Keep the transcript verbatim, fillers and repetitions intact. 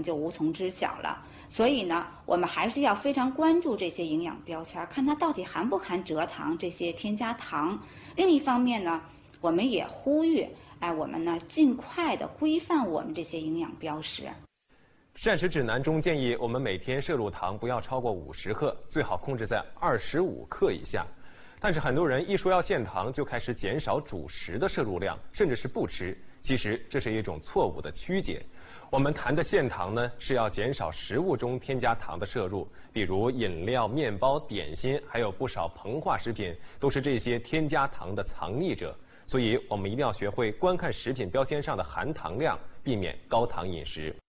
就无从知晓了。所以呢，我们还是要非常关注这些营养标签，看它到底含不含蔗糖这些添加糖。另一方面呢，我们也呼吁，哎，我们呢尽快的规范我们这些营养标识。 膳食指南中建议我们每天摄入糖不要超过五十克，最好控制在二十五克以下。但是很多人一说要限糖，就开始减少主食的摄入量，甚至是不吃。其实这是一种错误的曲解。我们谈的限糖呢，是要减少食物中添加糖的摄入，比如饮料、面包、点心，还有不少膨化食品，都是这些添加糖的藏匿者。所以我们一定要学会观看食品标签上的含糖量，避免高糖饮食。